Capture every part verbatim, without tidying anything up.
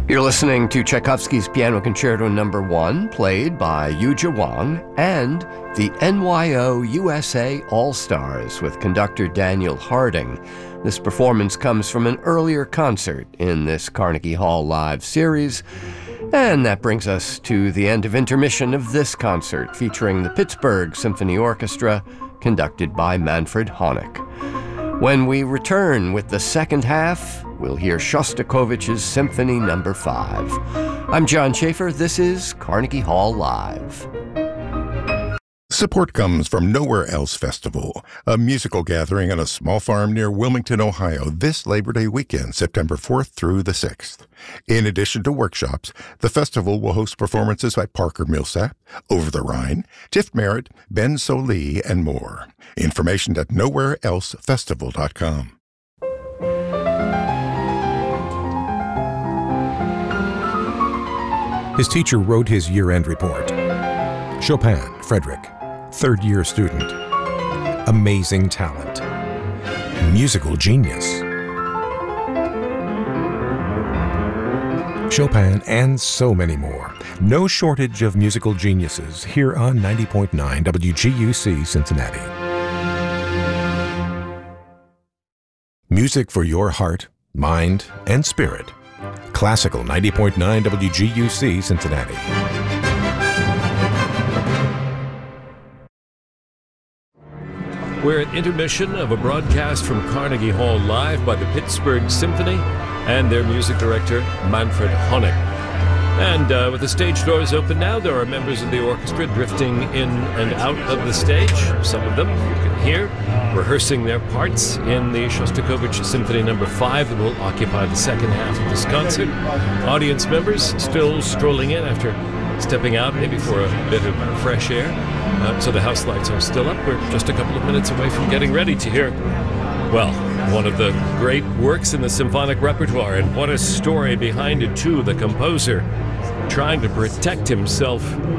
You're listening to Tchaikovsky's Piano Concerto Number One, played by Yuja Wang, and the N Y O U S A All-Stars with conductor Daniel Harding. This performance comes from an earlier concert in this Carnegie Hall Live series, and that brings us to the end of intermission of this concert, featuring the Pittsburgh Symphony Orchestra, conducted by Manfred Honeck. When we return with the second half, we'll hear Shostakovich's Symphony Number Five. I'm John Schaefer. This is Carnegie Hall Live. Support comes from Nowhere Else Festival, a musical gathering on a small farm near Wilmington, Ohio, this Labor Day weekend, September fourth through the sixth. In addition to workshops, the festival will host performances by Parker Millsap, Over the Rhine, Tiff Merritt, Ben Sollee, and more. Information at nowhere else festival dot com. His teacher wrote his year-end report. Chopin, Frederick, third-year student. Amazing talent. Musical genius. Chopin and so many more. No shortage of musical geniuses here on ninety point nine W G U C Cincinnati. Music for your heart, mind, and spirit. Classical ninety point nine W G U C Cincinnati. We're at intermission of a broadcast from Carnegie Hall Live by the Pittsburgh Symphony and their music director, Manfred Honeck. And uh, with the stage doors open now, there are members of the orchestra drifting in and out of the stage. Some of them you can hear rehearsing their parts in the Shostakovich Symphony Number Five that will occupy the second half of this concert. Audience members still strolling in after stepping out maybe for a bit of fresh air. Uh, so the house lights are still up. We're just a couple of minutes away from getting ready to hear, well, one of the great works in the symphonic repertoire, and what a story behind it too. The composer trying to protect himself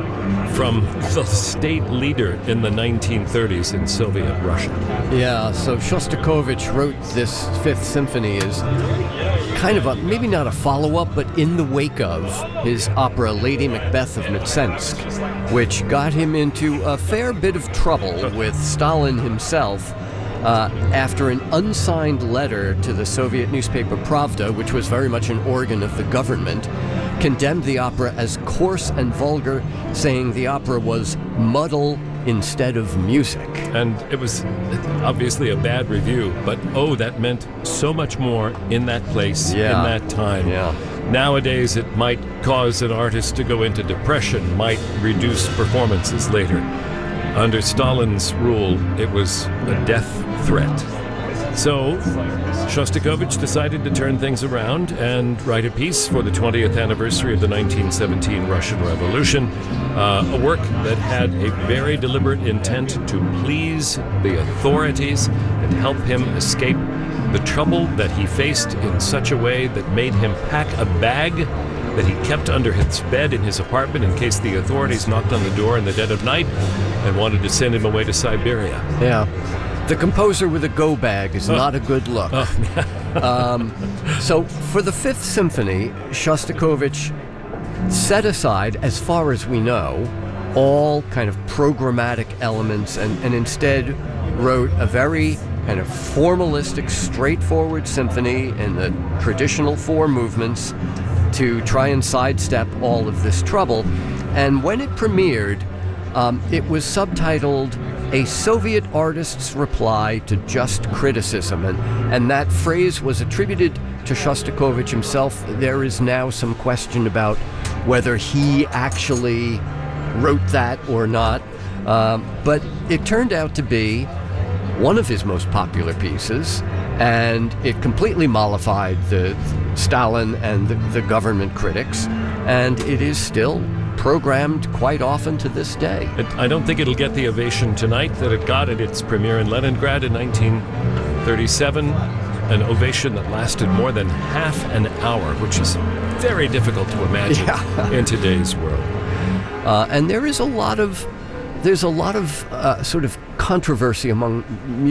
from the state leader in the nineteen thirties in Soviet Russia. Yeah, so Shostakovich wrote this Fifth Symphony as kind of a, maybe not a follow-up, but in the wake of his opera Lady Macbeth of Mtsensk, which got him into a fair bit of trouble with Stalin himself uh, after an unsigned letter to the Soviet newspaper Pravda, which was very much an organ of the government, condemned the opera as coarse and vulgar, saying the opera was muddle instead of music. And it was obviously a bad review, but oh, that meant so much more in that place, yeah. in that time. Yeah. Nowadays, it might cause an artist to go into depression, might reduce performances later. Under Stalin's rule, it was a death threat. So, Shostakovich decided to turn things around and write a piece for the twentieth anniversary of the nineteen seventeen Russian Revolution, uh, a work that had a very deliberate intent to please the authorities and help him escape the trouble that he faced in such a way that made him pack a bag that he kept under his bed in his apartment in case the authorities knocked on the door in the dead of night and wanted to send him away to Siberia. Yeah. The composer with a go bag is oh. not a good look. Oh. um, so for the Fifth Symphony, Shostakovich set aside, as far as we know, all kind of programmatic elements and, and instead wrote a very kind of formalistic, straightforward symphony in the traditional four movements to try and sidestep all of this trouble. And when it premiered, um, it was subtitled A Soviet Artist's Reply to Just Criticism, and, and that phrase was attributed to Shostakovich himself. There is now some question about whether he actually wrote that or not, um, but it turned out to be one of his most popular pieces, and it completely mollified the Stalin and the, the government critics, and it is still programmed quite often to this day. It, I don't think it'll get the ovation tonight that it got at its premiere in Leningrad in nineteen thirty-seven, an ovation that lasted more than half an hour, which is very difficult to imagine yeah. in today's world. Uh, and there is a lot of there's a lot of uh, sort of controversy among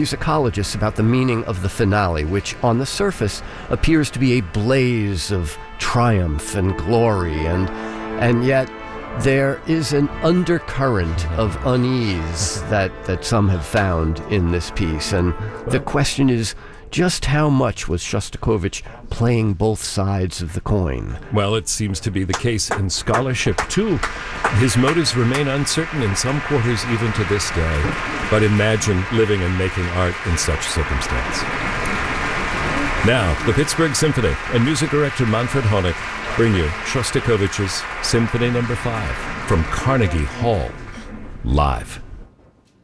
musicologists about the meaning of the finale, which on the surface appears to be a blaze of triumph and glory, and and yet there is an undercurrent of unease that, that some have found in this piece. And the question is, just how much was Shostakovich playing both sides of the coin? Well, it seems to be the case in scholarship, too. His motives remain uncertain in some quarters even to this day. But imagine living and making art in such circumstance. Now, the Pittsburgh Symphony and music director Manfred Honeck bring you Shostakovich's Symphony Number Five from Carnegie Hall, live.